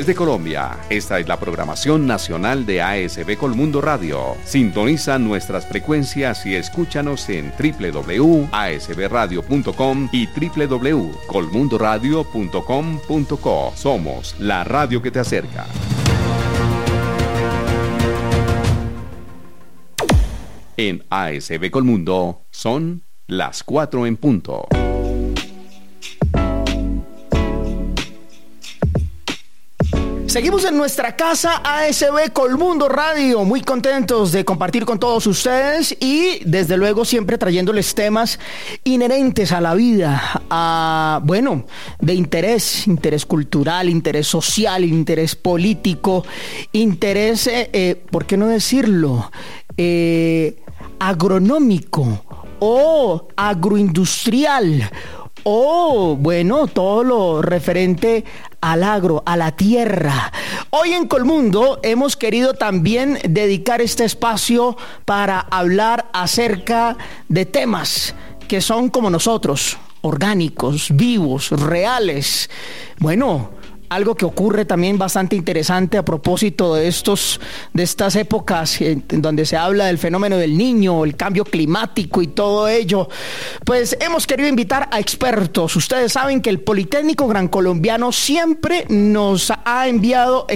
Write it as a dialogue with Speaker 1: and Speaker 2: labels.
Speaker 1: desde Colombia. Esta es la programación nacional de ASB Colmundo Radio. Sintoniza nuestras frecuencias y escúchanos en www.asbradio.com y www.colmundoradio.com.co. Somos la radio que te acerca. En ASB Colmundo son las 4 en punto.
Speaker 2: Seguimos en nuestra casa ASB Colmundo Radio, muy contentos de compartir con todos ustedes y desde luego siempre trayéndoles temas inherentes a la vida, de interés cultural, interés social, interés político, interés, ¿por qué no decirlo?, agronómico o agroindustrial, o todo lo referente al agro, a la tierra. Hoy en Colmundo hemos querido también dedicar este espacio para hablar acerca de temas que son como nosotros, orgánicos, vivos, reales. Algo que ocurre también bastante interesante a propósito de estas épocas en donde se habla del fenómeno del Niño, el cambio climático y todo ello, pues hemos querido invitar a expertos. Ustedes saben que el Politécnico Gran Colombiano siempre nos ha enviado